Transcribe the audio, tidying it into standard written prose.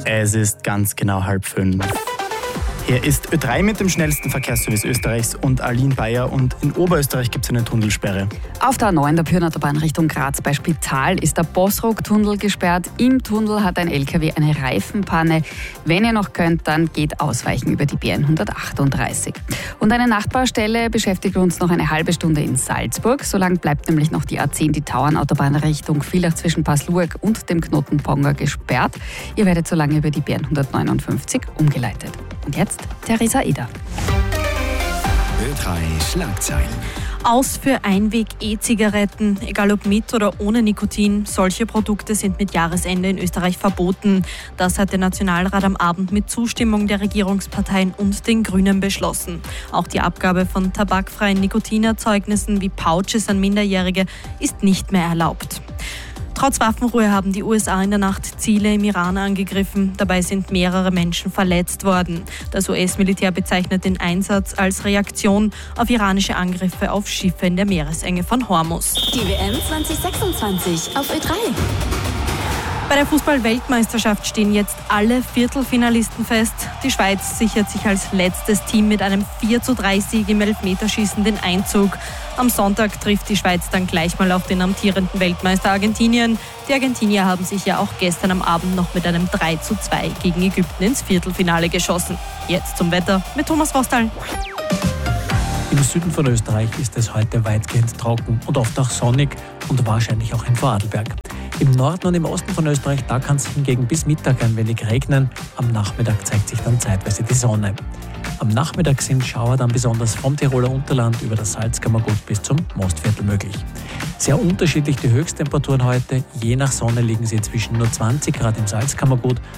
Es ist ganz genau 4:30. Hier ist Ö3 mit dem schnellsten Verkehrsservice Österreichs und Aline Bayer, und in Oberösterreich gibt es eine Tunnelsperre. Auf der A9 der Pyrnenautobahn Richtung Graz bei Spital ist der Bossrock-Tunnel gesperrt. Im Tunnel hat ein LKW eine Reifenpanne. Wenn ihr noch könnt, dann geht ausweichen über die BN 138. Und eine Nachtbaustelle beschäftigt uns noch eine halbe Stunde in Salzburg. So lang bleibt nämlich noch die A10, die Tauernautobahn Richtung Villach zwischen Pasluag und dem Knoten Ponga gesperrt. Ihr werdet so lange über die BN 159 umgeleitet. Und jetzt Theresa Eder. Ö3 Schlagzeilen. Aus für Einweg-E-Zigaretten, egal ob mit oder ohne Nikotin. Solche Produkte sind mit Jahresende in Österreich verboten. Das hat der Nationalrat am Abend mit Zustimmung der Regierungsparteien und den Grünen beschlossen. Auch die Abgabe von tabakfreien Nikotinerzeugnissen wie Pouches an Minderjährige ist nicht mehr erlaubt. Trotz Waffenruhe haben die USA in der Nacht Ziele im Iran angegriffen. Dabei sind mehrere Menschen verletzt worden. Das US-Militär bezeichnet den Einsatz als Reaktion auf iranische Angriffe auf Schiffe in der Meeresenge von Hormuz. Die WM 2026 auf Ö3. Bei der Fußball-Weltmeisterschaft stehen jetzt alle Viertelfinalisten fest. Die Schweiz sichert sich als letztes Team mit einem 4:3-Sieg im Elfmeterschießen den Einzug. Am Sonntag trifft die Schweiz dann gleich mal auf den amtierenden Weltmeister Argentinien. Die Argentinier haben sich ja auch gestern am Abend noch mit einem 3:2 gegen Ägypten ins Viertelfinale geschossen. Jetzt zum Wetter mit Thomas Vostal. Im Süden von Österreich ist es heute weitgehend trocken und oft auch sonnig und wahrscheinlich auch in Vorarlberg. Im Norden und im Osten von Österreich, da kann es hingegen bis Mittag ein wenig regnen. Am Nachmittag zeigt sich dann zeitweise die Sonne. Am Nachmittag sind Schauer dann besonders vom Tiroler Unterland über das Salzkammergut bis zum Mostviertel möglich. Sehr unterschiedlich die Höchsttemperaturen heute. Je nach Sonne liegen sie zwischen nur 20 Grad im Salzkammergut